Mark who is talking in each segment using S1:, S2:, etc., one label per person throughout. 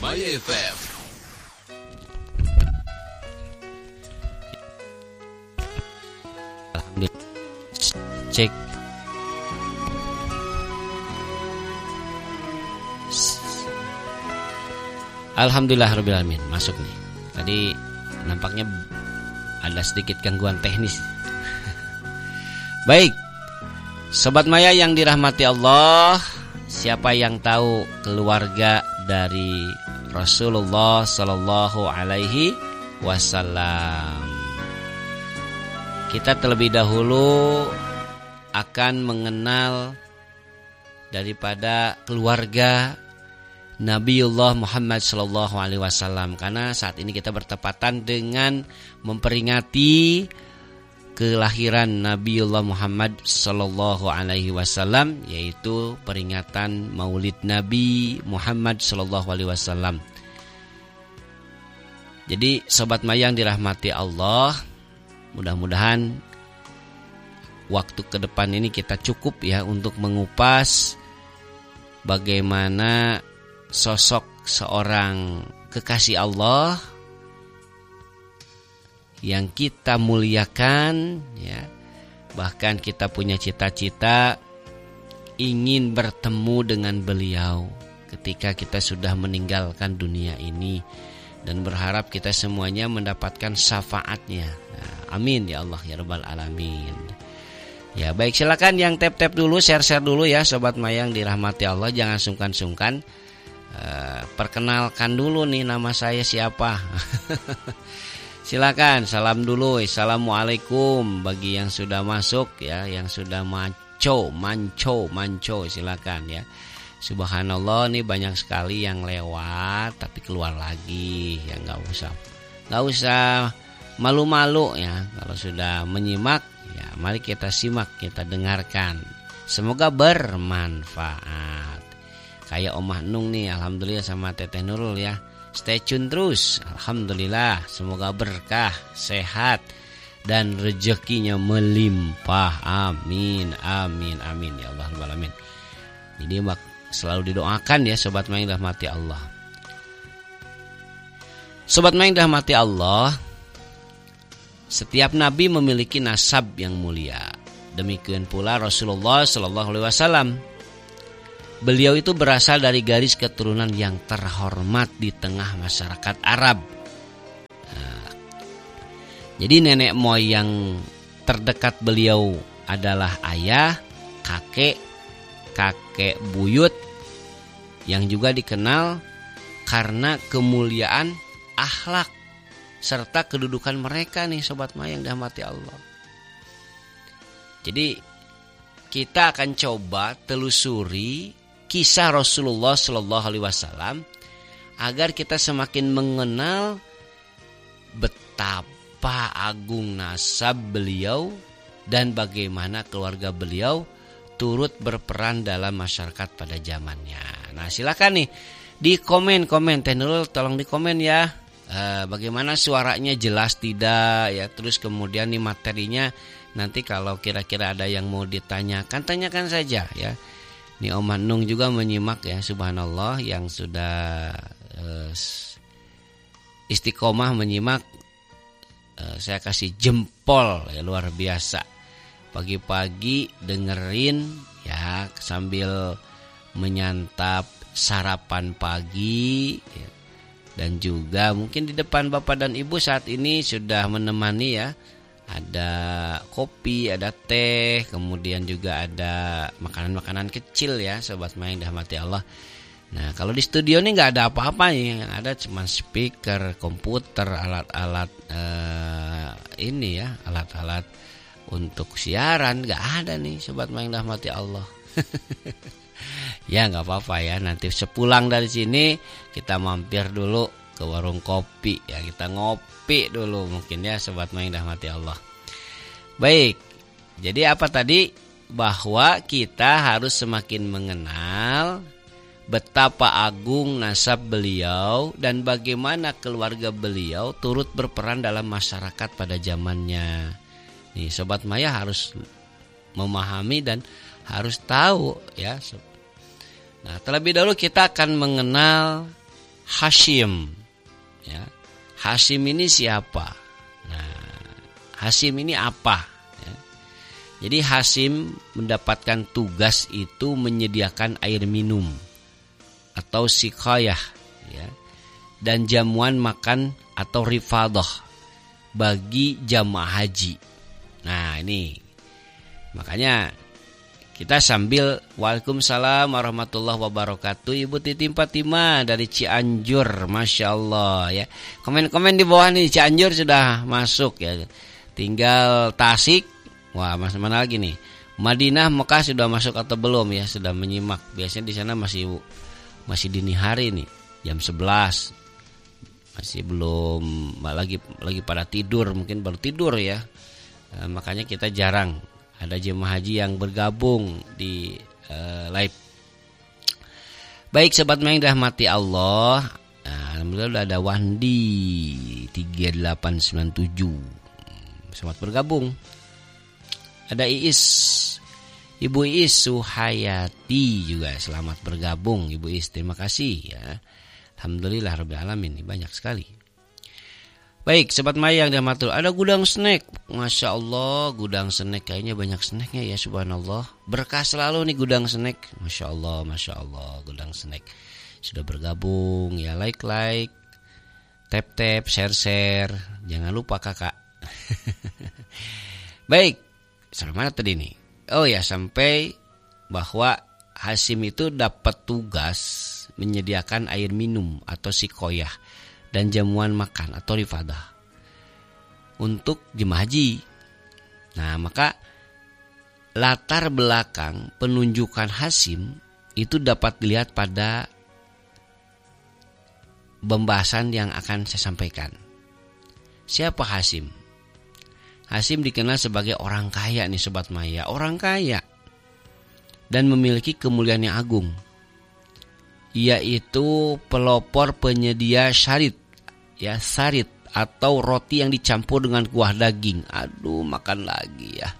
S1: Maya FM.
S2: Alhamdulillah. Cek. Alhamdulillah rabbil alamin. Masuk nih. Tadi nampaknya ada sedikit gangguan teknis. Baik. Sobat Maya yang dirahmati Allah, siapa yang tahu keluarga dari Rasulullah sallallahu alaihi wasallam? Kita terlebih dahulu akan mengenal daripada keluarga Nabiullah Muhammad sallallahu alaihi wasallam, karena saat ini kita bertepatan dengan memperingati kelahiran Nabiullah Muhammad sallallahu alaihi wasallam, yaitu peringatan Maulid Nabi Muhammad sallallahu alaihi wasallam. Jadi sobat Maya yang dirahmati Allah, mudah-mudahan waktu ke depan ini kita cukup ya untuk mengupas bagaimana sosok seorang kekasih Allah yang kita muliakan ya. Bahkan kita punya cita-cita ingin bertemu dengan beliau ketika kita sudah meninggalkan dunia ini, dan berharap kita semuanya mendapatkan syafaatnya. Amin ya Allah ya rabbal alamin. Ya baik, silakan yang tap-tap dulu, share-share dulu ya sobat Maya yang dirahmati Allah, jangan sungkan-sungkan. Perkenalkan dulu nih nama saya siapa. Silakan salam dulu. Assalamualaikum bagi yang sudah masuk ya, yang sudah manco silakan ya. Subhanallah, nih banyak sekali yang lewat tapi keluar lagi ya, nggak usah malu-malu ya. Kalau sudah menyimak ya, mari kita simak, kita dengarkan, semoga bermanfaat. Kayak Omah Nung nih, alhamdulillah, sama Teteh Nurul ya. Stay tune terus, alhamdulillah. Semoga berkah, sehat, dan rezekinya melimpah. Amin, amin, amin ya Allah rabbal alamin. Jadi selalu didoakan ya sobat Maya yang dirahmati Allah. Sobat Maya yang dirahmati Allah, setiap nabi memiliki nasab yang mulia. Demikian pula Rasulullah sallallahu alaihi wasallam. Beliau itu berasal dari garis keturunan yang terhormat di tengah masyarakat Arab. Jadi nenek moyang terdekat beliau adalah ayah, kakek buyut, yang juga dikenal karena kemuliaan akhlak serta kedudukan mereka nih sobat Maya yang dirahmati Allah. Jadi kita akan coba telusuri kisah Rasulullah sallallahu alaihi wasallam agar kita semakin mengenal betapa agung nasab beliau dan bagaimana keluarga beliau turut berperan dalam masyarakat pada zamannya. Nah, silakan nih di komen Teh Nurul, tolong di komen ya. Bagaimana suaranya, jelas tidak ya. Terus kemudian nih materinya, nanti kalau kira-kira ada yang mau ditanyakan, tanyakan saja ya. Nih Om Nung juga menyimak ya, subhanallah, yang sudah istiqomah menyimak. Saya kasih jempol ya, luar biasa. Pagi-pagi dengerin ya sambil menyantap sarapan pagi ya. Dan juga mungkin di depan Bapak dan Ibu saat ini sudah menemani ya. Ada kopi, ada teh, kemudian juga ada makanan-makanan kecil ya sobat Maya yang dirahmati Allah. Nah, kalau di studio ini nggak ada apa-apa nih, yang ada cuma speaker, komputer, alat-alat ini ya, alat-alat untuk siaran nggak ada nih sobat Maya yang dirahmati Allah. Ya nggak apa-apa ya, nanti sepulang dari sini kita mampir dulu ke warung kopi ya, kita ngopi dulu mungkin ya sobat Maya yang dirahmati Allah. Baik, jadi apa tadi? Bahwa kita harus semakin mengenal betapa agung nasab beliau dan bagaimana keluarga beliau turut berperan dalam masyarakat pada zamannya. Nih sobat Maya harus memahami dan harus tahu ya. Nah, terlebih dahulu kita akan mengenal Hashim. Ya. Hashim ini siapa? Nah, Hashim ini apa? Ya. Jadi Hashim mendapatkan tugas itu menyediakan air minum atau siqayah, ya, dan jamuan makan atau rifadah bagi jamaah haji. Nah ini makanya kita sambil Waalaikumsalam warahmatullahi wabarakatuh, Ibu Titi Fatimah dari Cianjur, Masya Allah ya. Komen-komen di bawah nih, Cianjur sudah masuk ya. Tinggal Tasik, wah mana lagi nih, Madinah, Mekah sudah masuk atau belum ya, sudah menyimak. Biasanya di sana masih dini hari nih, jam 11. Masih belum, lagi pada tidur, mungkin baru tidur ya. Makanya kita jarang ada jemaah haji yang bergabung di live. Baik sobat yang dirahmati Allah, alhamdulillah udah ada Wandi 3897 selamat bergabung. Ada Ibu Iis Suhayati juga selamat bergabung. Ibu Iis, terima kasih ya. Alhamdulillah rabbil alamin, banyak sekali. Baik, sobat Maya yang dirahmati, ada gudang snack. Masya Allah, gudang snack, kayaknya banyak snacknya ya, subhanallah. Berkah selalu nih gudang snack. Masya Allah, gudang snack. Sudah bergabung ya, like, tap, share. Jangan lupa kakak. Baik, sampai mana tadi nih? Oh ya, sampai bahwa Hashim itu dapat tugas menyediakan air minum atau siqayah dan jamuan makan atau rifadah untuk jemaah haji. Nah, maka latar belakang penunjukan Hashim itu dapat dilihat pada pembahasan yang akan saya sampaikan. Siapa Hashim? Hashim dikenal sebagai orang kaya nih sobat Maya, orang kaya dan memiliki kemuliaan yang agung, yaitu pelopor penyedia sarit atau roti yang dicampur dengan kuah daging. Aduh, makan lagi ya.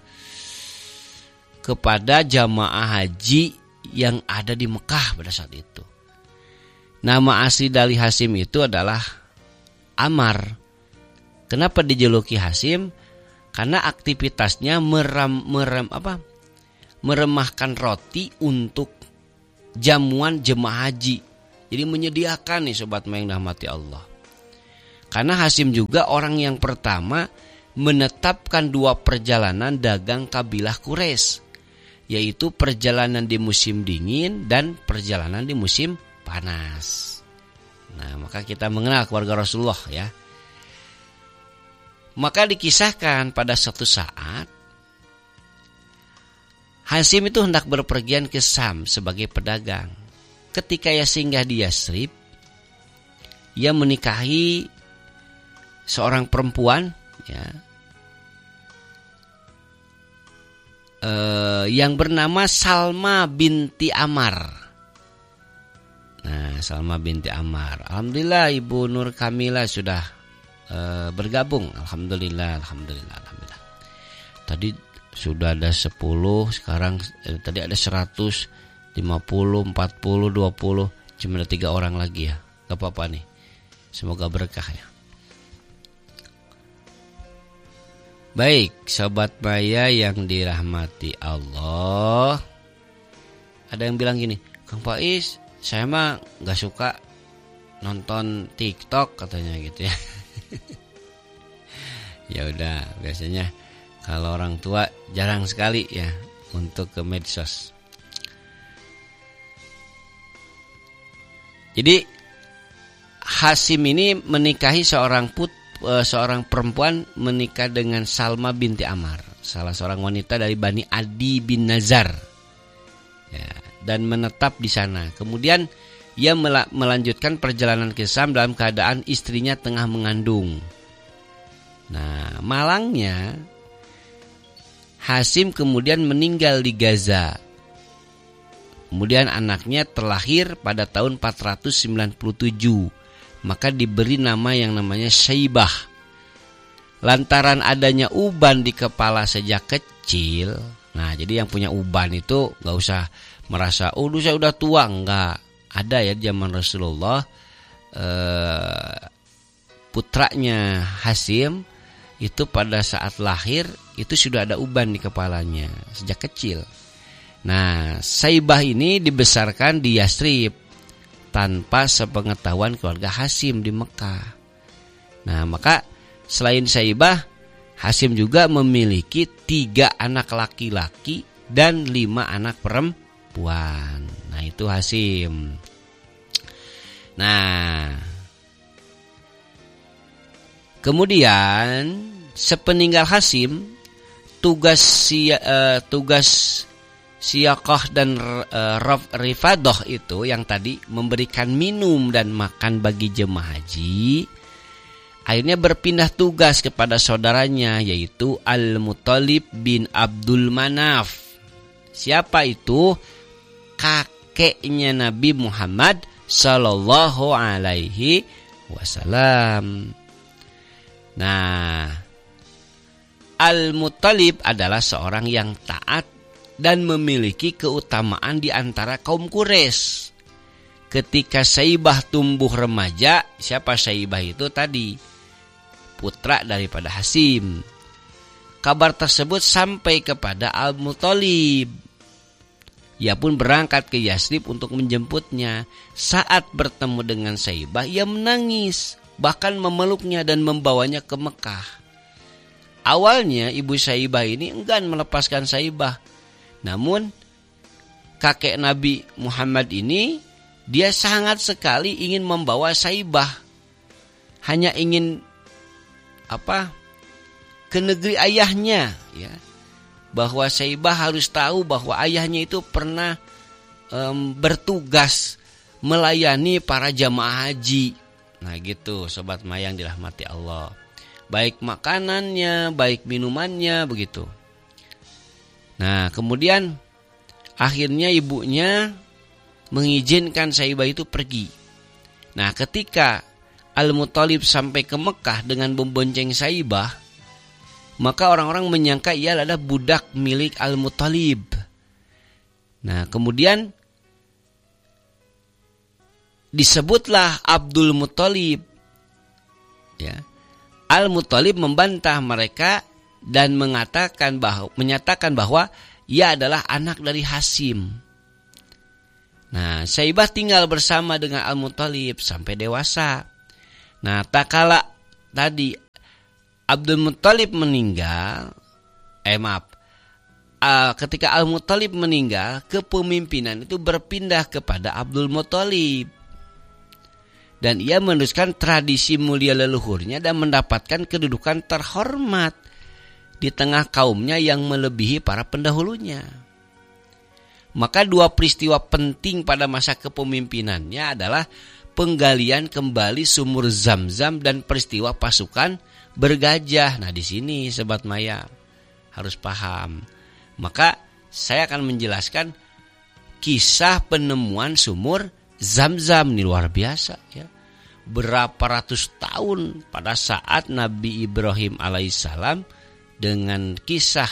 S2: Kepada jamaah haji yang ada di Mekah pada saat itu. Nama asli dari Hashim itu adalah Ammar. Kenapa dijuluki Hashim? Karena aktivitasnya meremahkan roti untuk jamuan jemaah haji. Jadi menyediakan nih sobat yang dirahmati Allah. Karena Hashim juga orang yang pertama menetapkan 2 perjalanan dagang kabilah Quraisy, yaitu perjalanan di musim dingin dan perjalanan di musim panas. Nah, maka kita mengenal keluarga Rasulullah ya. Maka dikisahkan pada suatu saat Hashim itu hendak berpergian ke Syam sebagai pedagang. Ketika ia singgah di Yasrib, ia menikahi seorang perempuan ya, yang bernama Salma binti Ammar. Nah, Salma binti Ammar. Alhamdulillah Ibu Nur Kamila sudah bergabung. Alhamdulillah. Tadi sudah ada 10, sekarang tadi ada 100, 50, 40, 20. Cuma ada 3 orang lagi ya. Gak apa-apa nih. Semoga berkah ya. Baik, sobat Maya yang dirahmati Allah. Ada yang bilang gini, Kang Faiz, saya mah gak suka nonton TikTok katanya gitu ya. Ya udah, biasanya kalau orang tua jarang sekali ya untuk ke medsos. Jadi Hashim ini menikahi seorang perempuan, menikah dengan Salma binti Ammar, salah seorang wanita dari Bani Adi bin Nazar ya, dan menetap di sana. Kemudian ia melanjutkan perjalanan ke Syam dalam keadaan istrinya tengah mengandung. Nah, malangnya Hashim kemudian meninggal di Gaza. Kemudian anaknya terlahir pada tahun 497. Maka diberi nama yang namanya Syaibah. Lantaran adanya uban di kepala sejak kecil. Nah, jadi yang punya uban itu gak usah merasa, saya udah tua. Enggak. Ada ya zaman Rasulullah, putranya Hasyim itu pada saat lahir itu sudah ada uban di kepalanya sejak kecil. Nah, Saibah ini dibesarkan di Yasrib tanpa sepengetahuan keluarga Hasyim di Mekah. Nah, maka selain Saibah, Hasyim juga memiliki 3 anak laki-laki dan 5 anak perempuan. Nah, itu Hasyim. Nah, kemudian sepeninggal Hasyim, tugas Siyaqah dan Rifadah itu yang tadi memberikan minum dan makan bagi jemaah haji, akhirnya berpindah tugas kepada saudaranya yaitu Al-Muttalib bin Abdul Manaf. Siapa itu? Kakeknya Nabi Muhammad sallallahu alaihi wasallam. Nah, Al-Muttalib adalah seorang yang taat dan memiliki keutamaan di antara kaum Quraisy. Ketika Saibah tumbuh remaja, siapa Saibah itu tadi? Putra daripada Hasyim. Kabar tersebut sampai kepada Al-Muttalib. Ia pun berangkat ke Yasrib untuk menjemputnya. Saat bertemu dengan Saibah, ia menangis, bahkan memeluknya dan membawanya ke Mekah. Awalnya ibu Saibah ini enggan melepaskan Saibah. Namun kakek Nabi Muhammad ini dia sangat sekali ingin membawa Saibah. Hanya ingin ke negeri ayahnya, ya. Bahwa Saibah harus tahu bahwa ayahnya itu pernah bertugas melayani para jamaah haji. Nah, gitu sobat Mayang dirahmati Allah. Baik makanannya, baik minumannya, begitu. Nah, kemudian akhirnya ibunya mengizinkan Saibah itu pergi. Nah, ketika Al-Muttalib sampai ke Mekah dengan membonceng Saibah, maka orang-orang menyangka ia adalah budak milik Al-Muttalib. Nah, kemudian disebutlah Abdul Muttalib. Ya. Al-Muttalib membantah mereka dan menyatakan bahwa ia adalah anak dari Hasyim. Nah, Saibah tinggal bersama dengan Al-Muttalib sampai dewasa. Nah, tak kala tadi Abdul Muttalib meninggal, ketika Al-Muttalib meninggal, kepemimpinan itu berpindah kepada Abdul Muttalib. Dan ia meneruskan tradisi mulia leluhurnya dan mendapatkan kedudukan terhormat di tengah kaumnya yang melebihi para pendahulunya. Maka 2 peristiwa penting pada masa kepemimpinannya adalah penggalian kembali sumur Zam-Zam dan peristiwa pasukan bergajah. Nah, di sini sobat Maya harus paham. Maka saya akan menjelaskan kisah penemuan sumur Zam-Zam. Ini luar biasa, ya. Berapa ratus tahun pada saat Nabi Ibrahim alaihissalam dengan kisah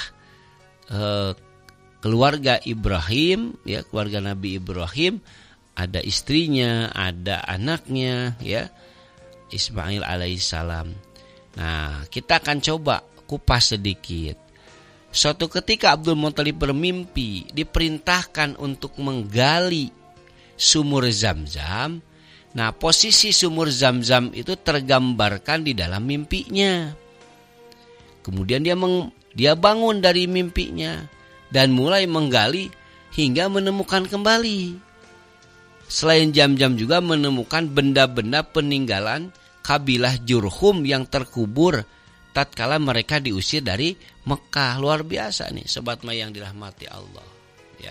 S2: keluarga Ibrahim, ya, keluarga Nabi Ibrahim, ada istrinya, ada anaknya, ya, Ismail alaihissalam. Nah, kita akan coba kupas sedikit. Suatu ketika Abdul Muttalib bermimpi diperintahkan untuk menggali sumur Zam-Zam. Nah, posisi sumur Zam-Zam itu tergambarkan di dalam mimpinya. Kemudian dia bangun dari mimpinya dan mulai menggali hingga menemukan kembali. Selain Zam-Zam juga menemukan benda-benda peninggalan kabilah Jurhum yang terkubur tatkala mereka diusir dari Mekah. Luar biasa nih sobat Mayang dirahmati Allah, ya.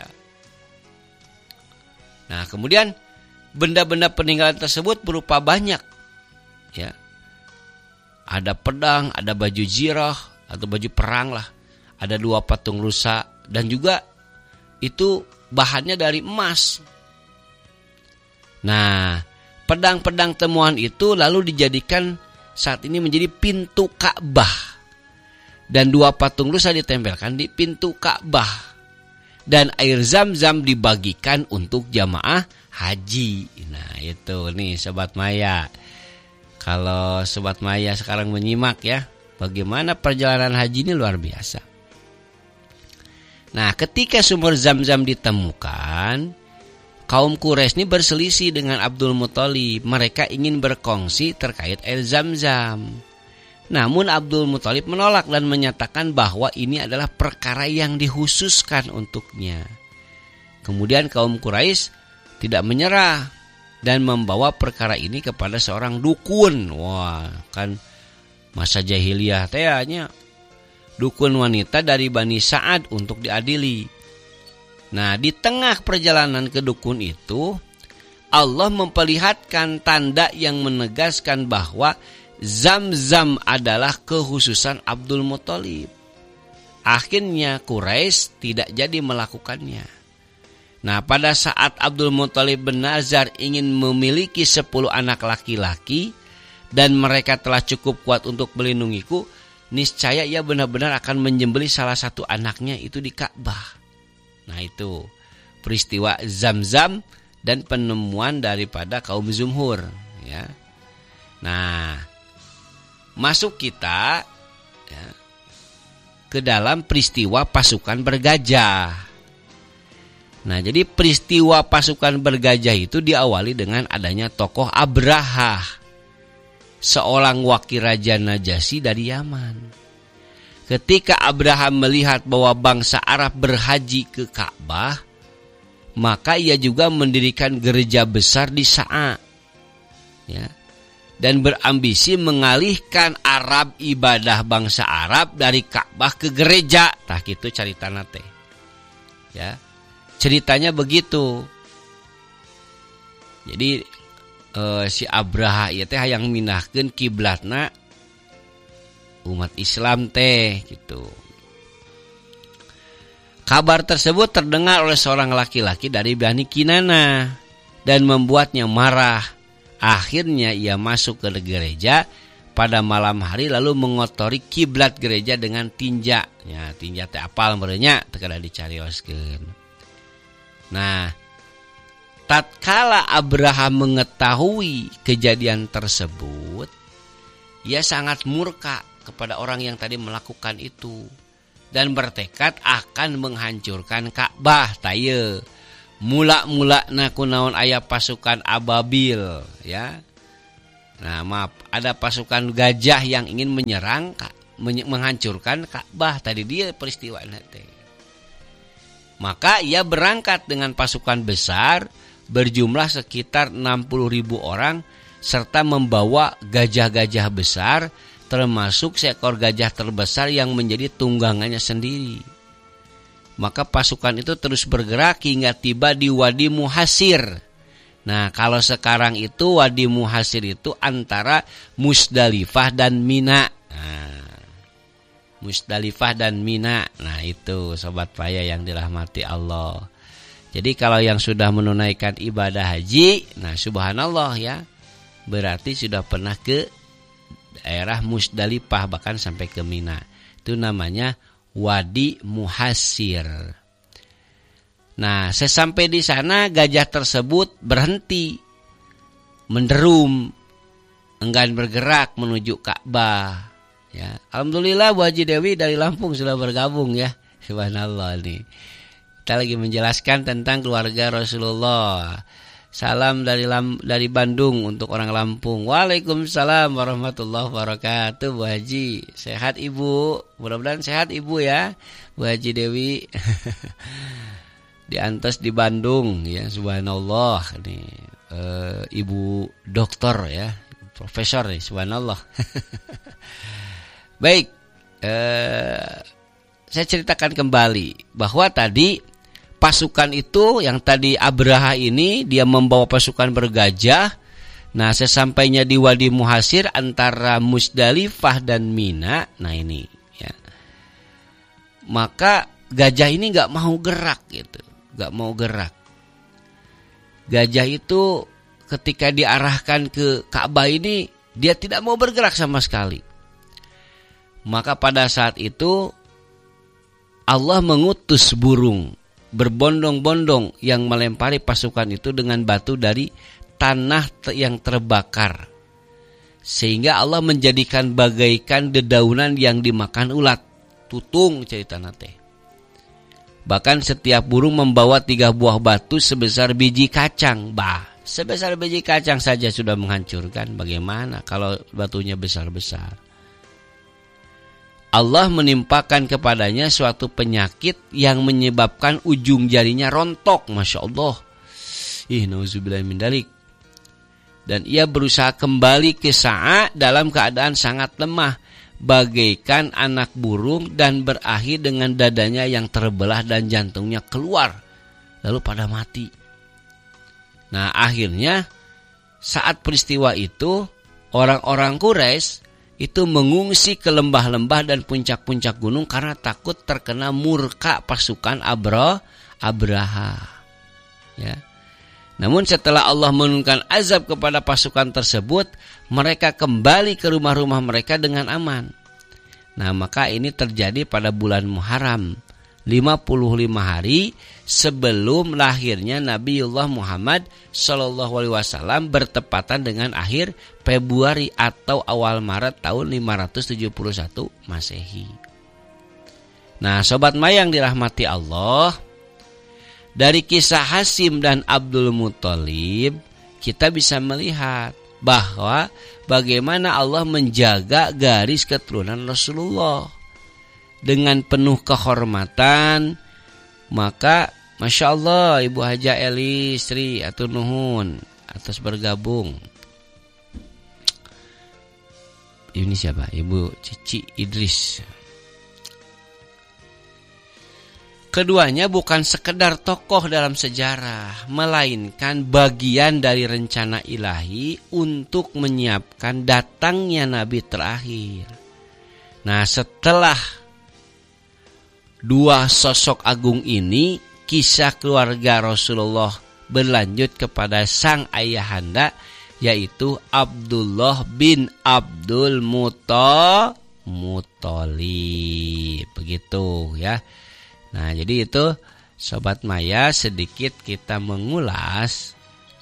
S2: Nah, kemudian benda-benda peninggalan tersebut berupa banyak, ya. Ada pedang, ada baju zirah atau baju perang lah. Ada 2 patung rusa dan juga itu bahannya dari emas. Nah, pedang-pedang temuan itu lalu dijadikan saat ini menjadi pintu Ka'bah. Dan 2 patung rusa ditempelkan di pintu Ka'bah. Dan air Zam-Zam dibagikan untuk jamaah haji. Nah itu nih Sobat Maya. Kalau Sobat Maya sekarang menyimak ya, bagaimana perjalanan haji ini luar biasa. Nah ketika sumur Zam-Zam ditemukan, kaum Quraisy ini berselisih dengan Abdul Muthalib. Mereka ingin berkongsi terkait air Zam-Zam. Namun Abdul Muthalib menolak dan menyatakan bahwa ini adalah perkara yang dikhususkan untuknya. Kemudian kaum Quraisy tidak menyerah dan membawa perkara ini kepada seorang dukun. Wah, kan masa jahiliyah tehnya dukun wanita dari Bani Sa'ad untuk diadili. Nah, di tengah perjalanan ke dukun itu, Allah memperlihatkan tanda yang menegaskan bahwa Zam-Zam adalah kekhususan Abdul Muthalib. Akhirnya Quraisy tidak jadi melakukannya. Nah, pada saat Abdul Muthalib bernazar ingin memiliki 10 anak laki-laki dan mereka telah cukup kuat untuk melindungiku, niscaya ia benar-benar akan menyembelih salah satu anaknya itu di Ka'bah. Nah, itu peristiwa Zam-Zam dan penemuan daripada kaum Zumhur ya. Nah, masuk kita ya, ke dalam peristiwa pasukan bergajah. Nah, jadi peristiwa pasukan bergajah itu diawali dengan adanya tokoh Abrahah, seorang wakil raja Najasyi dari Yaman. Ketika Abraham melihat bahwa bangsa Arab berhaji ke Ka'bah, maka ia juga mendirikan gereja besar di Sa'a, ya, dan berambisi mengalihkan Arab ibadah bangsa Arab dari Ka'bah ke gereja. Tah kitu caritana teh. Ya. Ceritanya begitu. Jadi si Abraha ieu teh hayang mindahkeun kiblatna umat Islam teh gitu. Kabar tersebut terdengar oleh seorang laki-laki dari Bani Kinana dan membuatnya marah. Akhirnya ia masuk ke gereja pada malam hari lalu mengotori kiblat gereja dengan tinja. Ya, tinja teh apal merenya teu kada dicarioskeun. Nah, tatkala Abraham mengetahui kejadian tersebut, ia sangat murka kepada orang yang tadi melakukan itu dan bertekad akan menghancurkan Ka'bah. Taya mula-mulana kunaon aya pasukan ababil ya. Nah, maaf, ada pasukan gajah yang ingin menyerang menghancurkan Ka'bah. Tadi dia peristiwa teh. Maka ia berangkat dengan pasukan besar berjumlah sekitar 60.000 orang serta membawa gajah-gajah besar termasuk seekor gajah terbesar yang menjadi tunggangannya sendiri. Maka pasukan itu terus bergerak hingga tiba di Wadi Muhasir. Nah, kalau sekarang itu Wadi Muhasir itu antara Musdalifah dan Mina. Musdalifah dan Mina. Nah itu Sobat Paya yang dirahmati Allah. Jadi kalau yang sudah menunaikan ibadah haji, nah subhanallah ya, berarti sudah pernah ke daerah Musdalifah bahkan sampai ke Mina. Itu namanya Wadi Muhasir. Nah sesampai di sana gajah tersebut berhenti, menderum, enggan bergerak menuju Ka'bah. Ya, alhamdulillah Bu Haji Dewi dari Lampung sudah bergabung ya. Subhanallah nih. Kita lagi menjelaskan tentang keluarga Rasulullah. Salam dari Bandung untuk orang Lampung. Waalaikumsalam warahmatullahi wabarakatuh Bu Haji. Sehat Ibu. Mudah-mudahan sehat Ibu ya. Bu Haji Dewi. Di Antos di Bandung ya. Subhanallah nih. Ibu doktor ya. Profesor nih. Subhanallah. Baik, saya ceritakan kembali bahwa tadi pasukan itu yang tadi Abraha ini dia membawa pasukan bergajah. Nah sesampainya di Wadi Muhasir antara Musdalifah dan Mina, nah ini ya, maka gajah ini nggak mau gerak gitu, nggak mau gerak. Gajah itu ketika diarahkan ke Ka'bah ini dia tidak mau bergerak sama sekali. Maka pada saat itu Allah mengutus burung berbondong-bondong yang melempari pasukan itu dengan batu dari tanah yang terbakar. Sehingga Allah menjadikan bagaikan dedaunan yang dimakan ulat. Tutung cerita nate. Bahkan setiap burung membawa 3 buah batu sebesar biji kacang. Sebesar biji kacang saja sudah menghancurkan. Bagaimana kalau batunya besar-besar? Allah menimpakan kepadanya suatu penyakit yang menyebabkan ujung jarinya rontok. Masya Allah. Nauzubillah min dzalik. Dan ia berusaha kembali ke Sa'a dalam keadaan sangat lemah, bagaikan anak burung, dan berakhir dengan dadanya yang terbelah dan jantungnya keluar, lalu pada mati. Nah, akhirnya saat peristiwa itu orang-orang Quraisy itu mengungsi ke lembah-lembah dan puncak-puncak gunung karena takut terkena murka pasukan Abraha. Ya. Namun setelah Allah menurunkan azab kepada pasukan tersebut, mereka kembali ke rumah-rumah mereka dengan aman. Nah, maka ini terjadi pada bulan Muharram, 55 hari sebelum lahirnya Nabiullah Muhammad SAW, bertepatan dengan akhir Februari atau awal Maret tahun 571 Masehi. Nah, Sobat Mayang dirahmati Allah, dari kisah Hasyim dan Abdul Muthalib kita bisa melihat bahwa bagaimana Allah menjaga garis keturunan Rasulullah dengan penuh kehormatan. Maka Masya Allah Ibu Haja Eli Sri atur nuhun atas bergabung. Ini siapa? Ibu Cici Idris. Keduanya bukan sekedar tokoh dalam sejarah, melainkan bagian dari rencana ilahi untuk menyiapkan datangnya Nabi terakhir. Nah, setelah 2 sosok agung ini, kisah keluarga Rasulullah berlanjut kepada sang ayahanda, yaitu Abdullah bin Abdul Muthalib. Begitu ya. Nah, jadi itu Sobat Maya, sedikit kita mengulas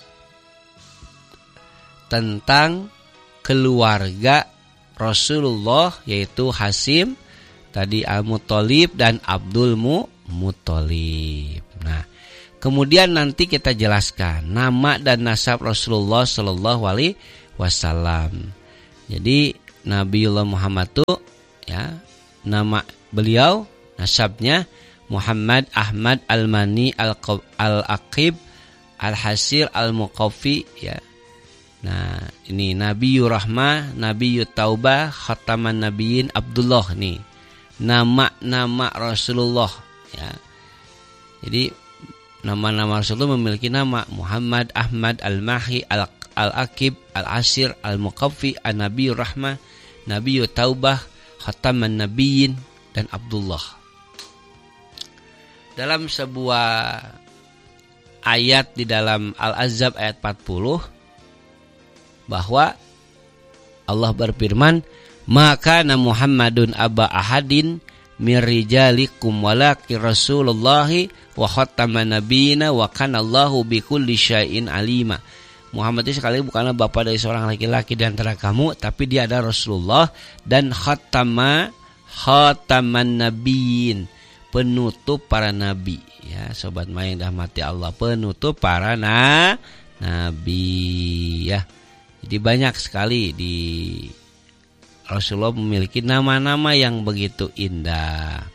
S2: tentang keluarga Rasulullah, yaitu Hasyim, tadi Al-Muthalib dan Abdul Muthalib. Nah, kemudian nanti kita jelaskan nama dan nasab Rasulullah Shallallahu Alaihi Wasallam. Jadi Nabiullah Muhammad itu ya, nama beliau, nasabnya Muhammad Ahmad Al-Mani Al-Aqib Al-Hasir Al-Muqafi ya. Nah, ini Nabiyur Rahmah, Nabiyut Taubah, Khataman Nabiyyin Abdullah nih. Nama-nama Rasulullah ya. Jadi nama-nama Rasulullah memiliki nama Muhammad, Ahmad, Al-Mahi, Al-Aqib, Al-Asir, Al-Muqafi, An-Nabiyur Rahmah, Nabiyut Taubah, Khataman Nabiyyin, dan Abdullah. Dalam sebuah ayat di dalam Al-Ahzab ayat 40, bahwa Allah berfirman, "Maka Muhammadun aba ahadin mir rijalikum walakin Rasulullahi wa khataman nabiyina wa kanallahu bikulli syai'in alima." Muhammad itu sekali bukanlah bapak dari seorang laki-laki di antara kamu, tapi dia adalah Rasulullah dan khataman nabiyyin, penutup para nabi ya. Sobat Mayang dirahmati Allah, penutup para nabi ya. Jadi banyak sekali di Rasulullah memiliki nama-nama yang begitu indah.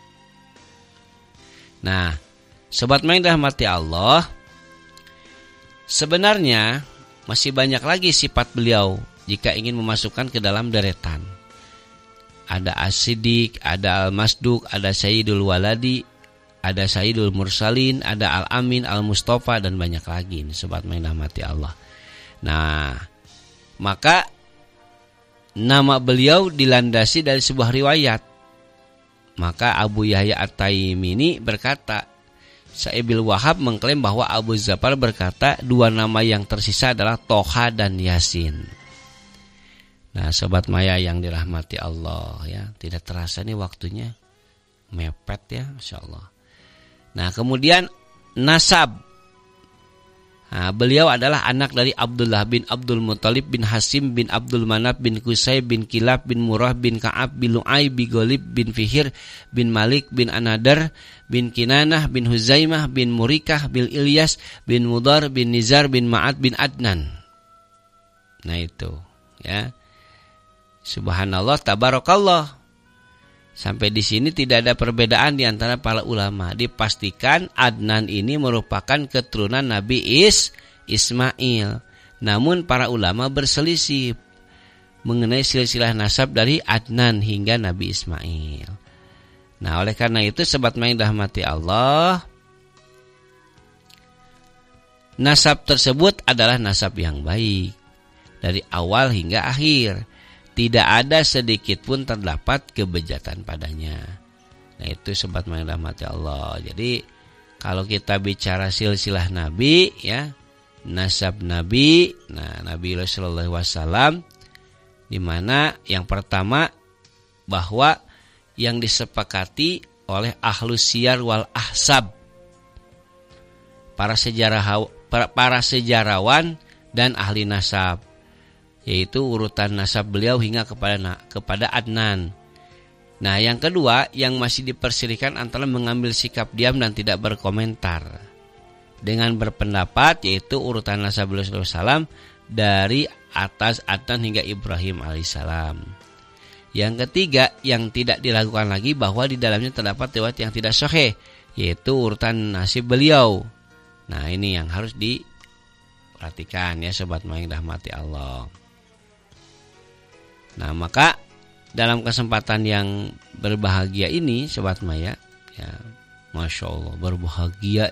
S2: Nah, Sobat Mayang dirahmati Allah, sebenarnya masih banyak lagi sifat beliau jika ingin memasukkan ke dalam deretan. Ada As-Siddiq, ada Al-Masduq, ada Sayyidul Waladi, ada Sayyidul Mursalin, ada Al-Amin, Al-Mustafa, dan banyak lagi. Sobat Mayang dirahmati Allah. Nah, maka nama beliau dilandasi dari sebuah riwayat. Maka Abu Yahya At-Taimini berkata, Sa'ib Wahab mengklaim bahwa Abu Zafar berkata 2 nama yang tersisa adalah Toha dan Yasin. Nah, Sobat Maya yang dirahmati Allah ya, tidak terasa nih waktunya mepet ya, insyaallah. Nah, kemudian nasab. Nah, beliau adalah anak dari Abdullah bin Abdul Muthalib bin Hasim bin Abdul Manaf bin Qusay bin Kilab bin Murrah bin Ka'ab bin Lu'ay bin Ghalib bin Fihir bin Malik bin Anadar bin Kinanah bin Huzaimah bin Murikah bin Ilyas bin Mudar bin Nizar bin Ma'ad bin Adnan. Nah itu ya. Subhanallah, tabarakallah. Sampai di sini tidak ada perbedaan di antara para ulama. Dipastikan Adnan ini merupakan keturunan Nabi Ismail. Namun para ulama berselisih mengenai silsilah nasab dari Adnan hingga Nabi Ismail. Nah, oleh karena itu sobat main rahmati Allah, nasab tersebut adalah nasab yang baik dari awal hingga akhir. Tidak ada sedikit pun terdapat kebejatan padanya. Nah itu sobat main rahmati Allah. Jadi kalau kita bicara silsilah Nabi ya, nasab Nabi, nah Nabi Rasulullah SAW, di mana yang pertama bahwa yang disepakati oleh ahlus siyar wal ahsab, para sejarawan dan ahli nasab, yaitu urutan nasab beliau hingga kepada Adnan. Nah, yang kedua yang masih dipersilihkan antara mengambil sikap diam dan tidak berkomentar dengan berpendapat, yaitu urutan nasab beliau SAW dari atas Adnan hingga Ibrahim alaihissalam. Yang ketiga yang tidak dilakukan lagi bahwa di dalamnya terdapat riwayat yang tidak sahih, yaitu urutan nasib beliau. Nah, ini yang harus diperhatikan ya sobat maing rahmati Allah. Nah, maka dalam kesempatan yang berbahagia ini sobat Maya ya, Masya Allah berbahagia.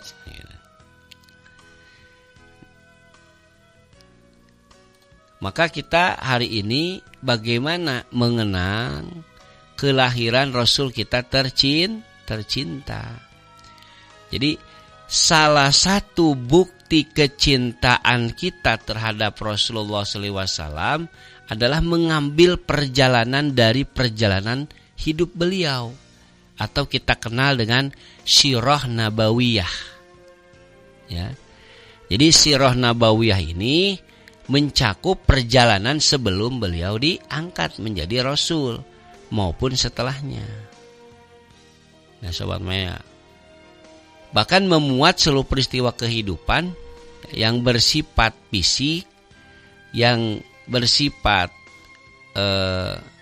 S2: Maka kita hari ini bagaimana mengenang kelahiran Rasul kita tercinta. Jadi salah satu bukti kecintaan kita terhadap Rasulullah SAW adalah mengambil perjalanan dari perjalanan hidup beliau, atau kita kenal dengan Sirah Nabawiyah. Ya. Jadi Sirah Nabawiyah ini mencakup perjalanan sebelum beliau diangkat menjadi Rasul maupun setelahnya. Nah, sobat Maya, bahkan memuat seluruh peristiwa kehidupan yang bersifat fisik, yang bersifat